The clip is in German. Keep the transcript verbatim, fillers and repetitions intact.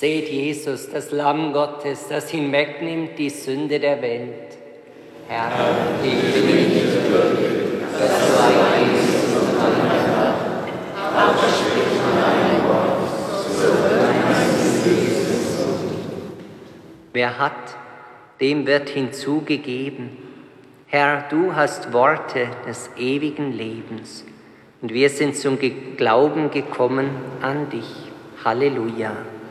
Seht Jesus, das Lamm Gottes, das hinwegnimmt die Sünde der Welt. Herr, ich bin nicht würdig, dass du eingehst und meine Kraft, aber sprich nur ein Wort, so wird mein Jesus. Wer hat, dem wird hinzugegeben. Herr, du hast Worte des ewigen Lebens. Und wir sind zum Glauben gekommen an dich. Halleluja.